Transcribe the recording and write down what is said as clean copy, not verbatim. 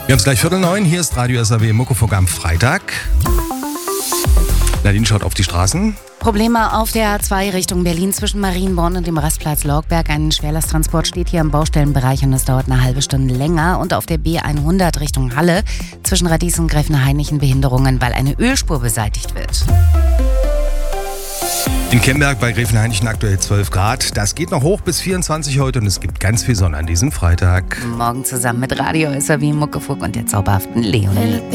Wir haben es gleich 8:45. Hier ist Radio SAW Muckefuck am Freitag. Nadine schaut auf die Straßen. Probleme auf der A2 Richtung Berlin zwischen Marienborn und dem Rastplatz Lorgberg. Ein Schwerlasttransport steht hier im Baustellenbereich und es dauert eine halbe Stunde länger. Und auf der B100 Richtung Halle zwischen Radies und Gräfenhainichen Behinderungen, weil eine Ölspur beseitigt wird. In Kemberg bei Gräfenhainichen aktuell 12 Grad. Das geht noch hoch bis 24 heute und es gibt ganz viel Sonne an diesem Freitag. Morgen zusammen mit Radio SAW Muckefuck und der zauberhaften Leonie.